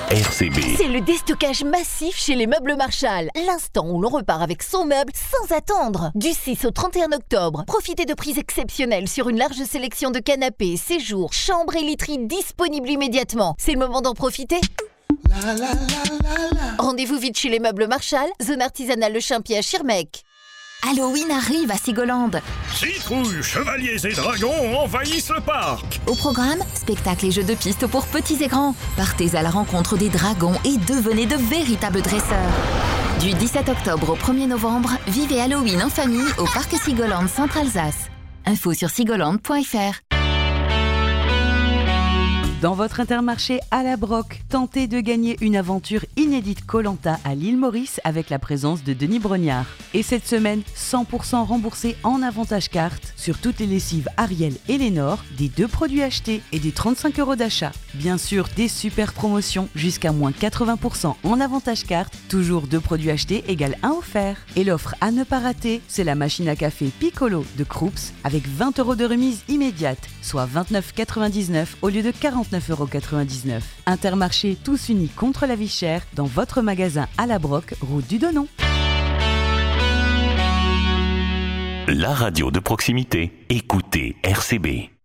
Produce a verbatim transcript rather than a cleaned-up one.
R C B. C'est le déstockage massif chez les Meubles Marshall. L'instant où l'on repart avec son meuble sans attendre. Du six au trente et un octobre, profitez de prix exceptionnels sur une large sélection de canapés, séjours, chambres et literies disponibles immédiatement. C'est le moment d'en profiter. La, la, la, la, la. Rendez-vous vite chez les Meubles Marshall, zone artisanale Le Champy à Schirmeck. Halloween arrive à Sigoland. Citrouilles, chevaliers et dragons envahissent le parc. Au programme, spectacles et jeux de piste pour petits et grands. Partez à la rencontre des dragons et devenez de véritables dresseurs. Du dix-sept octobre au premier novembre, vivez Halloween en famille au parc Sigoland Centre-Alsace. Info sur sigoland point f r. Dans votre Intermarché à la Broc, tentez de gagner une aventure inédite Koh-Lanta à l'île Maurice avec la présence de Denis Brognard. Et cette semaine, cent pour cent remboursé en avantage carte sur toutes les lessives Ariel et Lénore, des deux produits achetés et des trente-cinq euros d'achat. Bien sûr, des super promotions jusqu'à moins quatre-vingts pour cent en avantage carte, toujours deux produits achetés égale un offert. Et l'offre à ne pas rater, c'est la machine à café Piccolo de Krups avec vingt euros de remise immédiate, soit vingt-neuf euros quatre-vingt-dix-neuf au lieu de quarante-neuf euros quatre-vingt-dix-neuf. Intermarché tous unis contre la vie chère dans votre magasin à la Broc, route du Donon. La radio de proximité. Écoutez R C B.